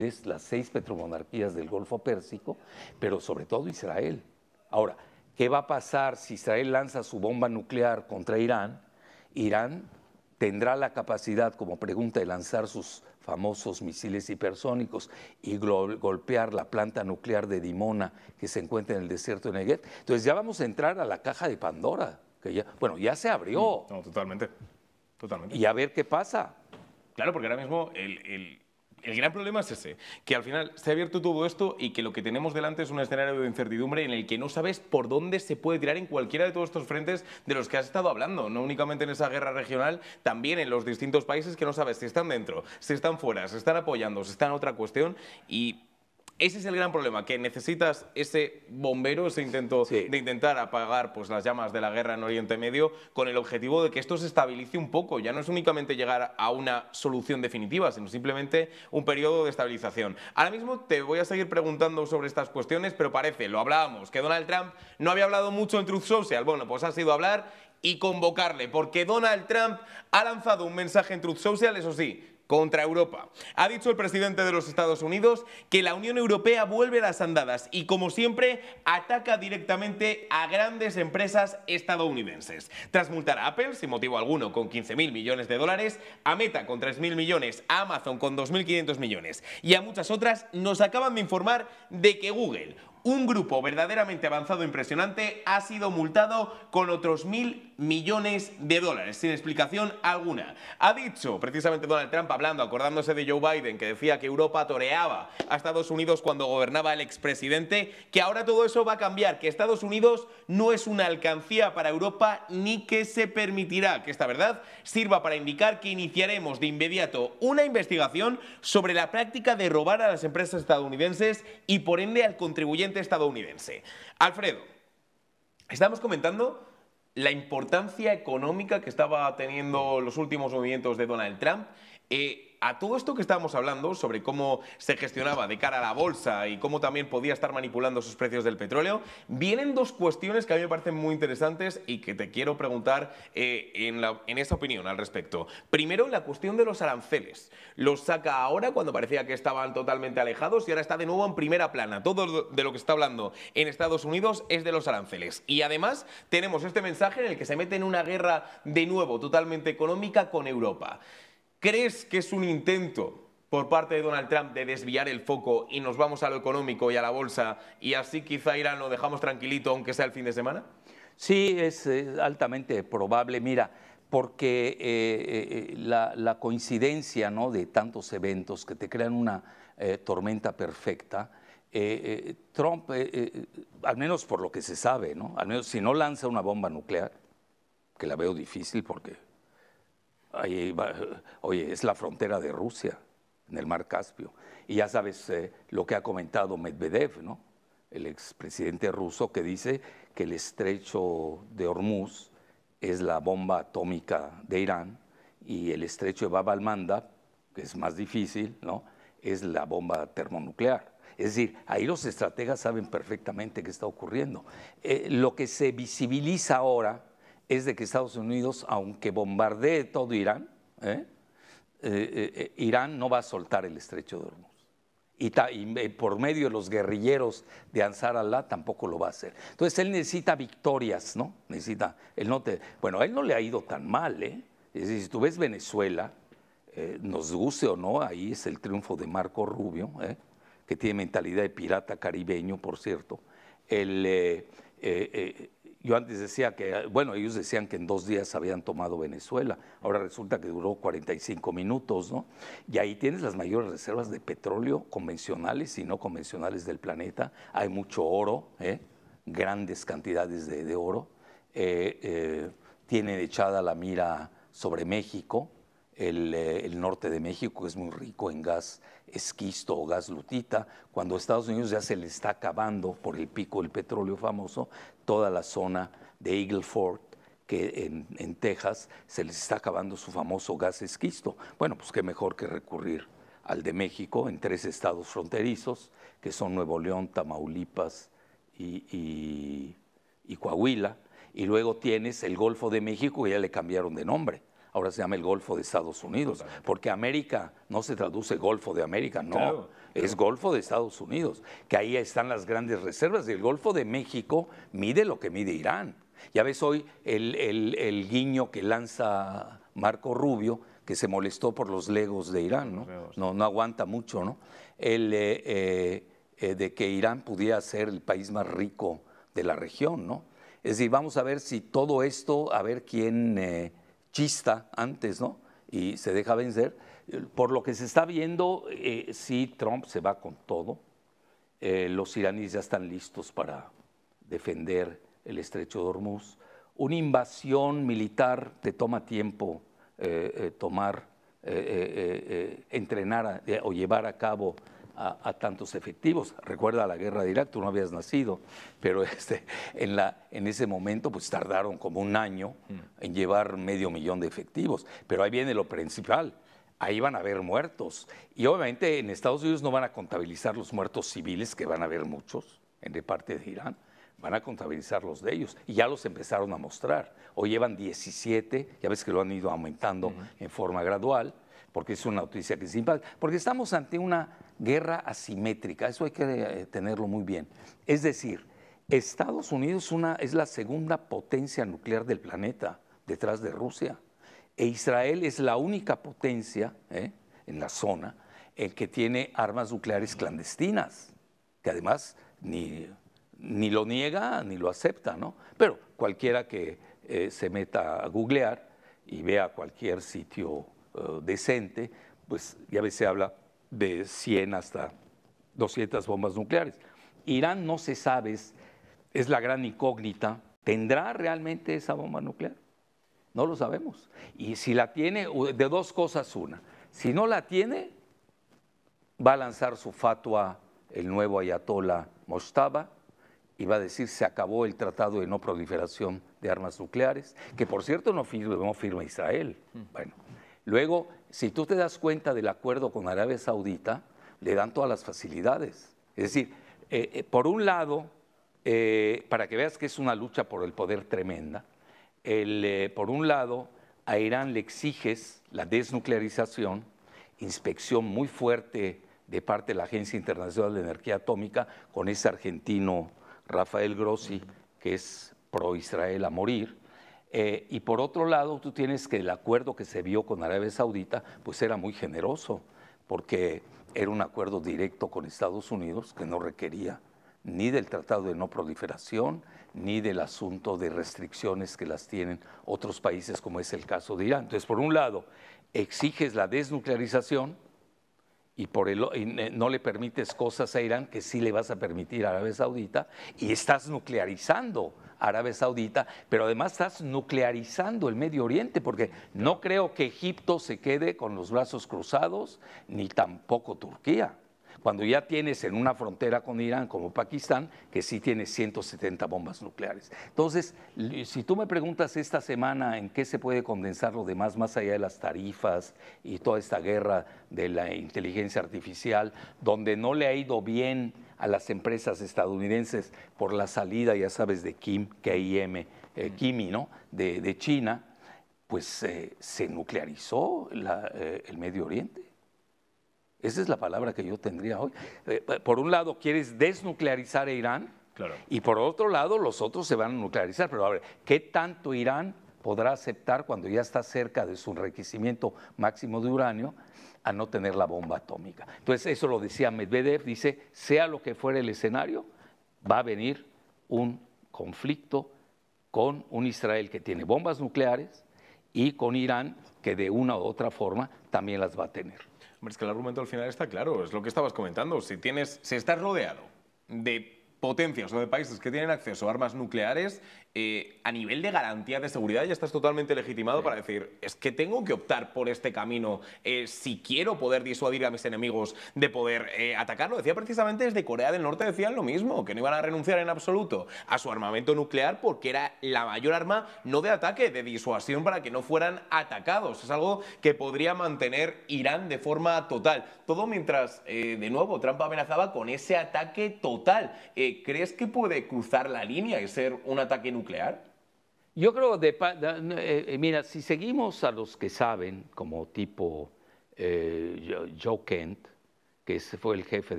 las 6 petromonarquías del Golfo Pérsico, pero sobre todo Israel. Ahora, ¿qué va a pasar si Israel lanza su bomba nuclear contra Irán? Irán tendrá la capacidad, como pregunta, de lanzar sus famosos misiles hipersónicos y golpear la planta nuclear de Dimona que se encuentra en el desierto de Negev. Entonces ya vamos a entrar a la caja de Pandora, que ya, bueno, ya se abrió. No, totalmente. Totalmente. Y a ver qué pasa. Claro, porque ahora mismo el gran problema es ese, que al final se ha abierto todo esto y que lo que tenemos delante es un escenario de incertidumbre en el que no sabes por dónde se puede tirar en cualquiera de todos estos frentes de los que has estado hablando, no únicamente en esa guerra regional, también en los distintos países que no sabes si están dentro, si están fuera, si están apoyando, si están en otra cuestión y... Ese es el gran problema, que necesitas ese bombero, ese intento de intentar apagar pues, las llamas de la guerra en Oriente Medio con el objetivo de que esto se estabilice un poco. Ya no es únicamente llegar a una solución definitiva, sino simplemente un periodo de estabilización. Ahora mismo te voy a seguir preguntando sobre estas cuestiones, pero parece, lo hablábamos, que Donald Trump no había hablado mucho en Truth Social. Bueno, pues ha sido hablar y convocarle, porque Donald Trump ha lanzado un mensaje en Truth Social, eso sí, contra Europa. Ha dicho el presidente de los Estados Unidos que la Unión Europea vuelve a las andadas y, como siempre, ataca directamente a grandes empresas estadounidenses. Tras multar a Apple, sin motivo alguno, con 15.000 millones de dólares, a Meta con 3.000 millones, a Amazon con 2.500 millones y a muchas otras, nos acaban de informar de que Google, un grupo verdaderamente avanzado e impresionante, ha sido multado con otros 1.000 millones de dólares, sin explicación alguna. Ha dicho precisamente Donald Trump, hablando, acordándose de Joe Biden, que decía que Europa toreaba a Estados Unidos cuando gobernaba el expresidente, que ahora todo eso va a cambiar, que Estados Unidos no es una alcancía para Europa ni que se permitirá que esta verdad sirva para indicar que iniciaremos de inmediato una investigación sobre la práctica de robar a las empresas estadounidenses y por ende al contribuyente estadounidense. Alfredo, estamos comentando la importancia económica que estaba teniendo los últimos movimientos de Donald Trump. A todo esto que estábamos hablando sobre cómo se gestionaba de cara a la bolsa y cómo también podía estar manipulando sus precios del petróleo, vienen dos cuestiones que a mí me parecen muy interesantes y que te quiero preguntar en esa opinión al respecto. Primero, la cuestión de los aranceles. Los saca ahora cuando parecía que estaban totalmente alejados y ahora está de nuevo en primera plana. Todo de lo que está hablando en Estados Unidos es de los aranceles. Y además tenemos este mensaje en el que se mete en una guerra de nuevo totalmente económica con Europa. ¿Crees que es un intento por parte de Donald Trump de desviar el foco y nos vamos a lo económico y a la bolsa y así quizá Irán lo dejamos tranquilito aunque sea el fin de semana? Sí, es altamente probable, mira, porque la coincidencia, ¿no?, de tantos eventos que te crean una tormenta perfecta, Trump, al menos por lo que se sabe, ¿no?, al menos si no lanza una bomba nuclear, que la veo difícil porque... Ahí va, oye, es la frontera de Rusia, en el mar Caspio. Y ya sabes lo que ha comentado Medvedev, ¿no?, el expresidente ruso, que dice que el estrecho de Hormuz es la bomba atómica de Irán y el estrecho de Bab al-Mandab, que es más difícil, ¿no?, es la bomba termonuclear. Es decir, ahí los estrategas saben perfectamente qué está ocurriendo. Lo que se visibiliza ahora es de que Estados Unidos, aunque bombardee todo Irán, Irán no va a soltar el estrecho de Hormuz. Y por medio de los guerrilleros de Ansar Allah tampoco lo va a hacer. Entonces él necesita victorias, ¿no? Bueno, a él no le ha ido tan mal, ¿eh? Es decir, si tú ves Venezuela, nos guste o no, ahí es el triunfo de Marco Rubio, que tiene mentalidad de pirata caribeño, por cierto. Yo antes decía que, bueno, ellos decían que en 2 días habían tomado Venezuela, ahora resulta que duró 45 minutos, ¿no? Y ahí tienes las mayores reservas de petróleo convencionales y no convencionales del planeta. Hay mucho oro, grandes cantidades de oro. Tienen echada la mira sobre México, el norte de México, que es muy rico en gas esquisto o gas lutita, cuando a Estados Unidos ya se le está acabando por el pico del petróleo famoso, toda la zona de Eagle Ford, que en Texas se les está acabando su famoso gas esquisto. Bueno, pues qué mejor que recurrir al de México en 3 estados fronterizos, que son Nuevo León, Tamaulipas y Coahuila, y luego tienes el Golfo de México, que ya le cambiaron de nombre. ahora se llama el Golfo de Estados Unidos, Totalmente. porque América no se traduce Golfo de América, no, Claro, es Golfo de Estados Unidos, que ahí están las grandes reservas, y el Golfo de México mide lo que mide Irán. Ya ves hoy el guiño que lanza Marco Rubio, que se molestó por los legos de Irán, ¿no? No aguanta mucho, ¿no? De que Irán pudiera ser el país más rico de la región, ¿no? Es decir, vamos a ver si todo esto, a ver quién chista antes, ¿no? Y se deja vencer. Por lo que se está viendo, sí, Trump se va con todo. Los iraníes ya están listos para defender el estrecho de Hormuz. Una invasión militar te toma tiempo entrenar o llevar a cabo a tantos efectivos. Recuerda la guerra de Irak, tú no habías nacido, pero en ese momento pues tardaron como un año en llevar 500,000 de efectivos. Pero ahí viene lo principal, ahí van a haber muertos. Y obviamente en Estados Unidos no van a contabilizar los muertos civiles, que van a haber muchos de parte de Irán, van a contabilizar los de ellos. Y ya los empezaron a mostrar. Hoy llevan 17, ya ves que lo han ido aumentando en forma gradual, porque es una noticia que es impacta, porque estamos ante una guerra asimétrica, eso hay que tenerlo muy bien. Es decir, Estados Unidos es la segunda potencia nuclear del planeta, detrás de Rusia, e Israel es la única potencia en la zona que tiene armas nucleares clandestinas, que además ni lo niega ni lo acepta, ¿no? Pero cualquiera que se meta a googlear y vea cualquier sitio decente, pues ya ves, se habla de 100 hasta 200 bombas nucleares. Irán no se sabe, es la gran incógnita. ¿Tendrá realmente esa bomba nuclear? No lo sabemos. Y si la tiene, de dos cosas una. Si no la tiene, va a lanzar su fatwa el nuevo ayatollah Mojtaba y va a decir se acabó el tratado de no proliferación de armas nucleares, que por cierto no firma Israel. Bueno, luego, si tú te das cuenta del acuerdo con Arabia Saudita, le dan todas las facilidades. Es decir, por un lado, para que veas que es una lucha por el poder tremenda, por un lado, a Irán le exiges la desnuclearización, inspección muy fuerte de parte de la Agencia Internacional de Energía Atómica, con ese argentino Rafael Grossi, que es pro-Israel a morir. Y por otro lado, tú tienes que el acuerdo que se vio con Arabia Saudita, pues era muy generoso, porque era un acuerdo directo con Estados Unidos que no requería ni del Tratado de No Proliferación, ni del asunto de restricciones que las tienen otros países, como es el caso de Irán. Entonces, por un lado, exiges la desnuclearización y no le permites cosas a Irán que sí le vas a permitir a Arabia Saudita, y estás nuclearizando a Arabia Saudita, pero además estás nuclearizando el Medio Oriente, porque no creo que Egipto se quede con los brazos cruzados, ni tampoco Turquía, cuando ya tienes en una frontera con Irán como Pakistán, que sí tiene 170 bombas nucleares. Entonces, si tú me preguntas esta semana en qué se puede condensar lo demás, más allá de las tarifas y toda esta guerra de la inteligencia artificial, donde no le ha ido bien a las empresas estadounidenses por la salida, ya sabes, de Kimi, ¿no? de China, pues se nuclearizó el Medio Oriente. Esa es la palabra que yo tendría hoy. Por un lado, quieres desnuclearizar a Irán, claro, y por otro lado, los otros se van a nuclearizar. Pero a ver, ¿qué tanto Irán podrá aceptar cuando ya está cerca de su enriquecimiento máximo de uranio a no tener la bomba atómica? Entonces, eso lo decía Medvedev, dice, sea lo que fuera el escenario, va a venir un conflicto con un Israel que tiene bombas nucleares y con Irán que de una u otra forma también las va a tener. Hombre, es que el argumento al final está claro, es lo que estabas comentando. Si estás rodeado de potencias o de países que tienen acceso a armas nucleares, a nivel de garantía de seguridad ya estás totalmente legitimado para decir, es que tengo que optar por este camino si quiero poder disuadir a mis enemigos de poder atacarlo. Decía precisamente desde Corea del Norte, decían lo mismo, que no iban a renunciar en absoluto a su armamento nuclear porque era la mayor arma no de ataque, de disuasión para que no fueran atacados. Es algo que podría mantener Irán de forma total. Todo mientras, de nuevo, Trump amenazaba con ese ataque total. ¿Crees que puede cruzar la línea y ser un ataque nuclear? Yo creo, mira, si seguimos a los que saben, como tipo Joe Kent, que fue el jefe